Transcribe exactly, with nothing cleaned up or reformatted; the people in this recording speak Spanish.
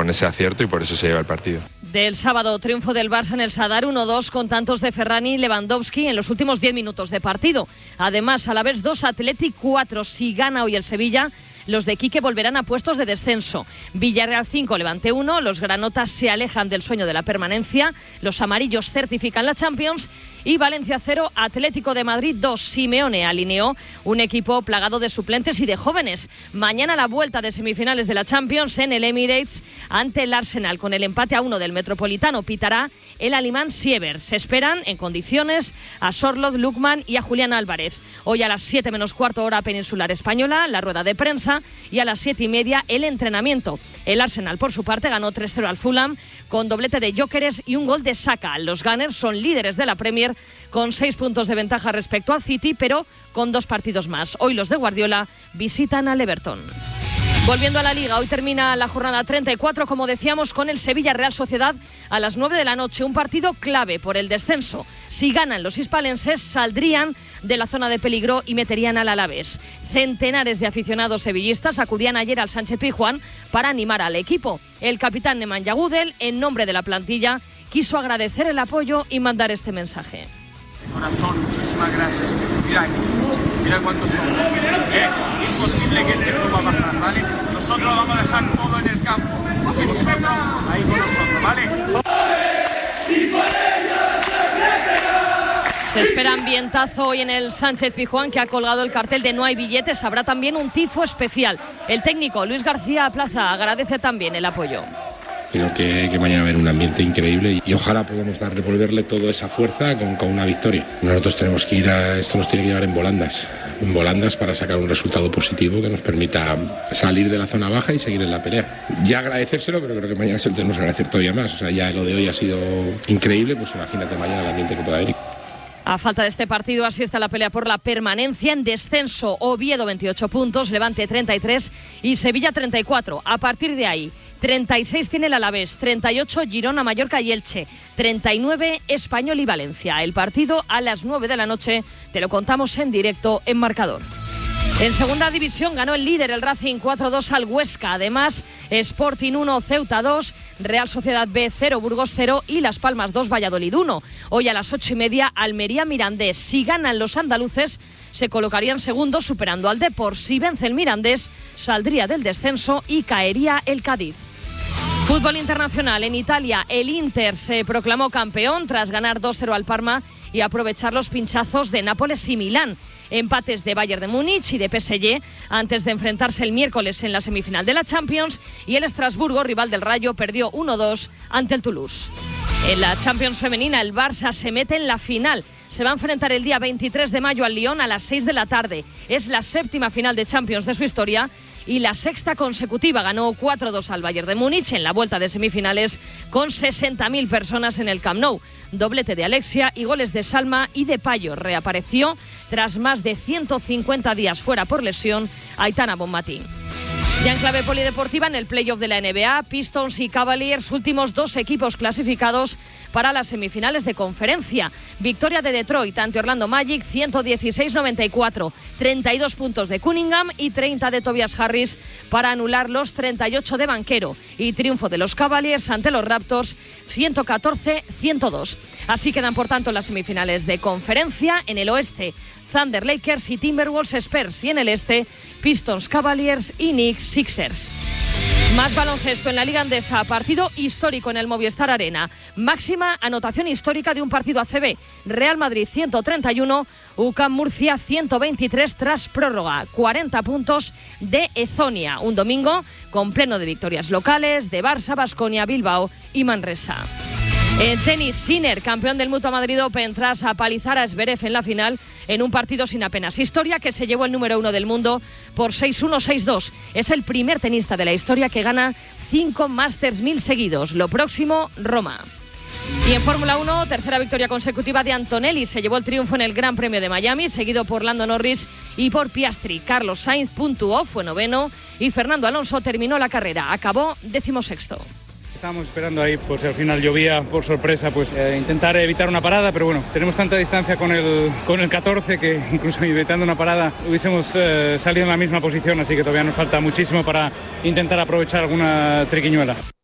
con ese acierto y por eso se lleva el partido. Del sábado, triunfo del Barça en el Sadar uno dos con tantos de Ferran y Lewandowski en los últimos diez minutos de partido. Además, a la vez dos, Athletic cuatro. Si gana hoy el Sevilla, los de Quique volverán a puestos de descenso. Villarreal cinco, Levante uno. Los granotas se alejan del sueño de la permanencia. Los amarillos certifican la Champions. Y Valencia cero, Atlético de Madrid dos. Simeone alineó un equipo plagado de suplentes y de jóvenes. Mañana la vuelta de semifinales de la Champions en el Emirates ante el Arsenal. Con el empate a uno del Metropolitano pitará el alemán Siever. Se esperan en condiciones a Sorloth, Lukman y a Julián Álvarez. Hoy a las siete menos cuarto hora peninsular española, la rueda de prensa, y a las siete y media el entrenamiento. El Arsenal, por su parte, ganó tres cero al Fulham con doblete de Gyökeres y un gol de Saka. Los Gunners son líderes de la Premier con seis puntos de ventaja respecto al City, pero con dos partidos más. Hoy los de Guardiola visitan al Everton. Volviendo a la Liga, hoy termina la jornada treinta y cuatro, como decíamos, con el Sevilla Real Sociedad a las nueve de la noche. Un partido clave por el descenso. Si ganan los hispalenses, saldrían de la zona de peligro y meterían al Alavés. Centenares de aficionados sevillistas acudían ayer al Sánchez Pizjuán para animar al equipo. El capitán Nemanja Gudel, en nombre de la plantilla, quiso agradecer el apoyo y mandar este mensaje. De corazón, muchísimas gracias. Mira aquí, mira cuántos son. Eh, imposible que este club va a bajar, ¿vale? Nosotros lo vamos a dejar todo en el campo. Y vosotros ahí con nosotros, ¿vale? Se espera ambientazo hoy en el Sánchez Pizjuán, que ha colgado el cartel de no hay billetes. Habrá también un tifo especial. El técnico Luis García Plaza agradece también el apoyo. Creo que, que mañana va a haber un ambiente increíble y ojalá podamos dar, devolverle toda esa fuerza con, con una victoria. Nosotros tenemos que ir a, esto nos tiene que llevar en volandas, en volandas para sacar un resultado positivo que nos permita salir de la zona baja y seguir en la pelea. Ya agradecérselo, pero creo que mañana se lo tenemos que agradecer todavía más. O sea, ya lo de hoy ha sido increíble, pues imagínate mañana el ambiente que pueda haber. A falta de este partido, así está la pelea por la permanencia. En descenso, Oviedo veintiocho puntos, Levante treinta y tres y Sevilla treinta y cuatro. A partir de ahí, treinta y seis tiene el Alavés, treinta y ocho Girona, Mallorca y Elche, treinta y nueve Español y Valencia. El partido a las nueve de la noche, te lo contamos en directo en Marcador. En segunda división ganó el líder, el Racing cuatro dos al Huesca. Además, Sporting uno, Ceuta dos, Real Sociedad B cero, Burgos cero y Las Palmas dos, Valladolid uno. Hoy a las ocho y media, Almería Mirandés. Si ganan los andaluces, se colocarían segundos superando al Depor. Si vence el Mirandés, saldría del descenso y caería el Cádiz. Fútbol internacional. En Italia, el Inter se proclamó campeón tras ganar dos cero al Parma y aprovechar los pinchazos de Nápoles y Milán. Empates de Bayern de Múnich y de P S G antes de enfrentarse el miércoles en la semifinal de la Champions, y el Estrasburgo, rival del Rayo, perdió uno dos ante el Toulouse. En la Champions femenina, el Barça se mete en la final. Se va a enfrentar el día veintitrés de mayo al Lyon a las seis de la tarde. Es la séptima final de Champions de su historia y la sexta consecutiva. Ganó cuatro dos al Bayern de Múnich en la vuelta de semifinales con sesenta mil personas en el Camp Nou. Doblete de Alexia y goles de Salma y de Payo. Reapareció tras más de ciento cincuenta días fuera por lesión Aitana Bonmatí. Ya en clave polideportiva, en el playoff de la N B A, Pistons y Cavaliers, últimos dos equipos clasificados para las semifinales de conferencia. Victoria de Detroit ante Orlando Magic, ciento dieciséis noventa y cuatro. treinta y dos puntos de Cunningham y treinta de Tobias Harris para anular los treinta y ocho de Banchero. Y triunfo de los Cavaliers ante los Raptors, ciento catorce ciento dos. Así quedan, por tanto, las semifinales de conferencia. En el oeste, Thunder Lakers y Timberwolves Spurs, y en el este, Pistons Cavaliers y Knicks Sixers. Más baloncesto en la Liga Andesa, partido histórico en el Movistar Arena. Máxima anotación histórica de un partido A C B. Real Madrid ciento treinta y uno, U C A M Murcia ciento veintitrés tras prórroga. cuarenta puntos de Ezonia. Un domingo con pleno de victorias locales de Barça, Baskonia, Bilbao y Manresa. En tenis, Sinner, campeón del Mutua Madrid Open tras apalizar a Zverev en la final en un partido sin apenas historia, que se llevó el número uno del mundo por seis uno seis dos. Es el primer tenista de la historia que gana cinco Masters mil seguidos. Lo próximo, Roma. Y en Fórmula uno, tercera victoria consecutiva de Antonelli. Se llevó el triunfo en el Gran Premio de Miami, seguido por Lando Norris y por Piastri. Carlos Sainz puntuó, fue noveno, y Fernando Alonso terminó la carrera. Acabó decimosexto. Estábamos esperando ahí, pues al final llovía por sorpresa, pues eh, intentar evitar una parada, pero bueno, tenemos tanta distancia con el, con el catorce que incluso evitando una parada hubiésemos eh, salido en la misma posición, así que todavía nos falta muchísimo para intentar aprovechar alguna triquiñuela.